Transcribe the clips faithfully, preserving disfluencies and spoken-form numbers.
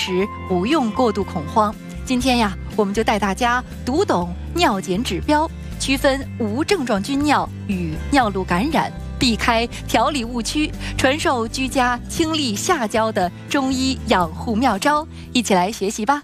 时不用过度恐慌。今天呀，我们就带大家读懂尿检指标，区分无症状菌尿与尿路感染，避开调理误区，传授居家清利下焦的中医养护妙招，一起来学习吧。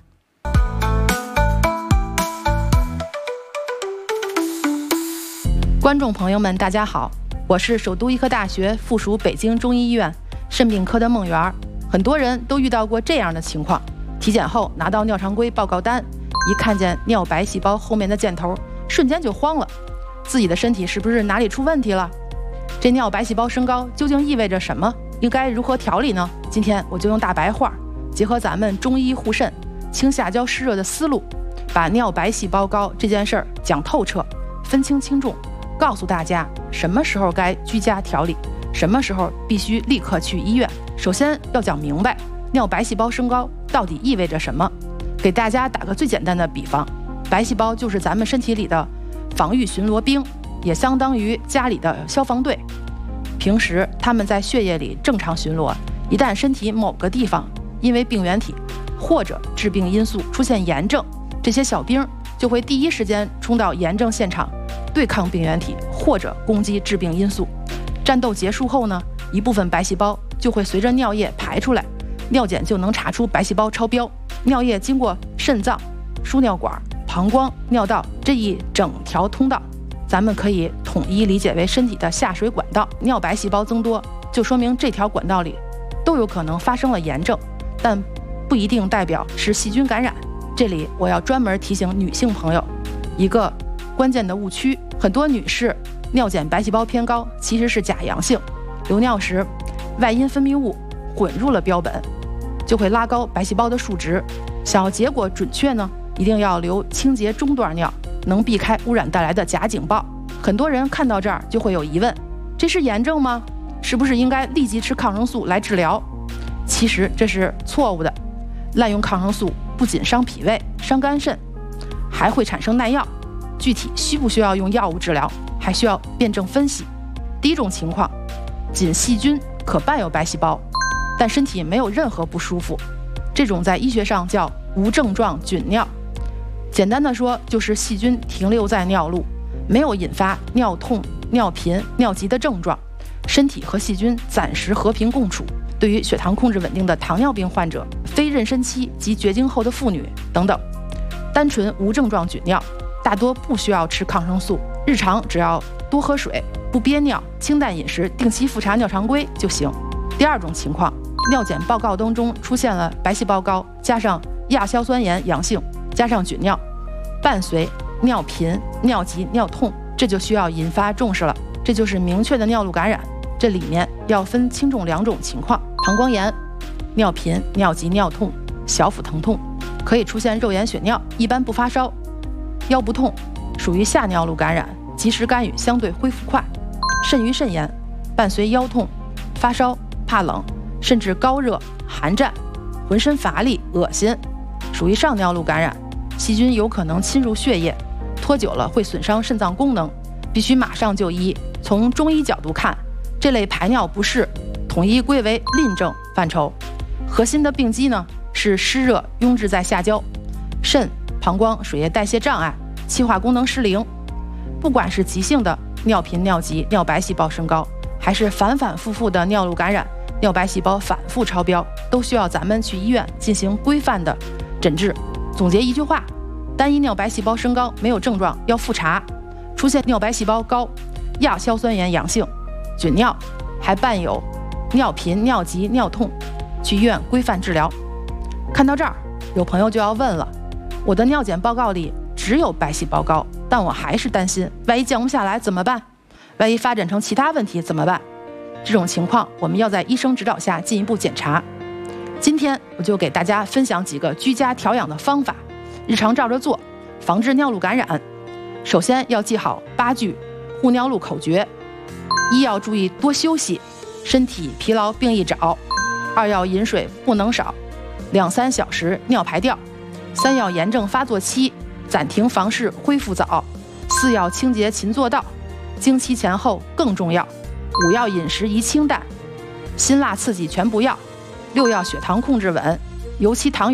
观众朋友们，大家好，我是首都医科大学附属北京中医医院肾病科的孟媛。很多人都遇到过这样的情况：体检后拿到尿常规报告单，一看见尿白细胞后面的箭头，瞬间就慌了，自己的身体是不是哪里出问题了？这尿白细胞升高究竟意味着什么？应该如何调理呢？今天我就用大白话，结合咱们中医护肾、清下焦湿热的思路，把尿白细胞高这件事儿讲透彻，分清轻重，告诉大家什么时候该居家调理，什么时候必须立刻去医院。首先要讲明白尿白细胞升高到底意味着什么。给大家打个最简单的比方，白细胞就是咱们身体里的防御巡逻兵，也相当于家里的消防队。平时他们在血液里正常巡逻，一旦身体某个地方因为病原体或者致病因素出现炎症，这些小兵就会第一时间冲到炎症现场，对抗病原体或者攻击致病因素。战斗结束后呢，一部分白细胞就会随着尿液排出来，尿检就能查出白细胞超标。尿液经过肾脏、输尿管、膀胱、尿道这一整条通道，咱们可以统一理解为身体的下水管道。尿白细胞增多，就说明这条管道里都有可能发生了炎症，但不一定代表是细菌感染。这里我要专门提醒女性朋友一个关键的误区：很多女士尿检白细胞偏高，其实是假阳性。流尿时，外阴分泌物混入了标本，就会拉高白细胞的数值。想要结果准确呢，一定要留清洁中段尿，能避开污染带来的假警报。很多人看到这儿就会有疑问：这是炎症吗？是不是应该立即吃抗生素来治疗？其实这是错误的。滥用抗生素不仅伤脾胃、伤肝肾，还会产生耐药。具体需不需要用药物治疗，还需要辩证分析。第一种情况，仅细菌可伴有白细胞，但身体没有任何不舒服，这种在医学上叫无症状菌尿。简单的说，就是细菌停留在尿路，没有引发尿痛、尿频、尿急的症状，身体和细菌暂时和平共处。对于血糖控制稳定的糖尿病患者、非妊娠期及绝经后的妇女等等，单纯无症状菌尿大多不需要吃抗生素，日常只要多喝水、不憋尿、清淡饮食、定期复查尿常规就行。第二种情况，尿检报告当中出现了白细胞高加上亚硝酸盐阳性加上菌尿，伴随尿频、尿急、尿痛，这就需要引发重视了，这就是明确的尿路感染。这里面要分轻重两种情况：膀胱炎、尿频、尿急、尿痛、小腹疼痛，可以出现肉眼血尿，一般不发烧；腰不痛，属于下尿路感染，及时干预相对恢复快；肾盂肾炎，伴随腰痛、发烧、怕冷，甚至高热、寒战、浑身乏力、恶心，属于上尿路感染，细菌有可能侵入血液，拖久了会损伤肾脏功能，必须马上就医。从中医角度看，这类排尿不适统一归为淋症范畴，核心的病机呢是湿热壅滞在下焦，肾、膀胱水液代谢障碍，气化功能失灵。不管是急性的尿频、尿急、尿白细胞升高，还是反反复复的尿路感染，尿白细胞反复超标，都需要咱们去医院进行规范的诊治。总结一句话：单一尿白细胞升高没有症状要复查，出现尿白细胞高、亚硝酸盐阳性、菌尿，还伴有尿频、尿急、尿痛，去医院规范治疗。看到这儿，有朋友就要问了：我的尿检报告里只有白细胞高，但我还是担心，万一降不下来怎么办？万一发展成其他问题怎么办？这种情况我们要在医生指导下进一步检查。今天我就给大家分享几个居家调养的方法，日常照着做，防治尿路感染。首先要记好八句护尿路口诀：一要注意多休息，身体疲劳病易找；二要饮水不能少，两三小时尿排掉；三要炎症发作期暂停房事恢复早；四要清洁勤做到，经期前后更重要；五要饮食宜清淡，辛辣刺激全不要；六要血糖控制稳，尤其糖